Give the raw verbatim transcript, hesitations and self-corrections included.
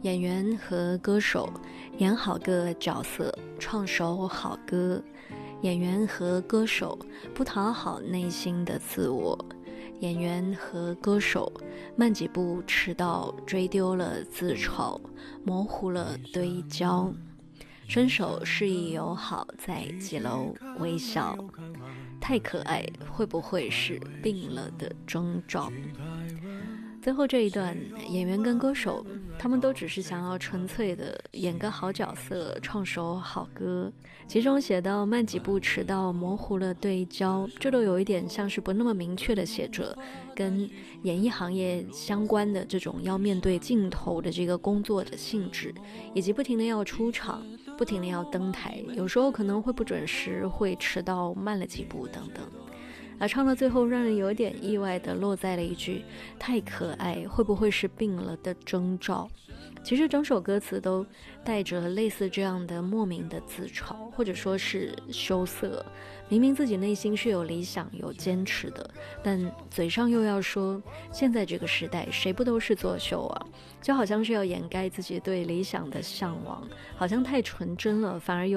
演员和歌手，演好个角色，唱首好歌。演员和歌手，不讨好内心的自我。演员和歌手，慢几步迟到，追丢了自嘲，模糊了堆焦。伸手示意友好，在几楼微笑。太可爱，会不会是病了的征兆？最后这一段，演员跟歌手他们都只是想要纯粹的演个好角色，唱首好歌。其中写到慢几步迟到，模糊了对焦，这都有一点像是不那么明确的写着跟演艺行业相关的这种要面对镜头的这个工作的性质，以及不停的要出场，不停的要登台，有时候可能会不准时，会迟到，慢了几步等等。而唱到最后，让人有点意外的落在了一句太可爱，会不会是病了的征兆？其实整首歌词都带着类似这样的莫名的自嘲，或者说是羞涩。明明自己内心是有理想有坚持的，但嘴上又要说现在这个时代谁不都是作秀啊，就好像是要掩盖自己对理想的向往，好像太纯真了，反而有